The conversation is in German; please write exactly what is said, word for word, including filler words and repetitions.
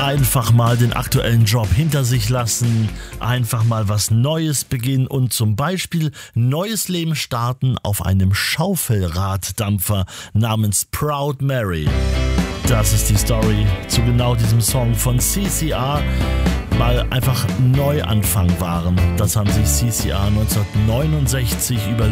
Einfach mal den aktuellen Job hinter sich lassen, einfach mal was Neues beginnen und zum Beispiel neues Leben starten auf einem Schaufelraddampfer namens Proud Mary. Das ist die Story zu genau diesem Song von C C R. Mal einfach Neuanfang waren. Das haben sich C C R neunzehnhundertneunundsechzig überlegt.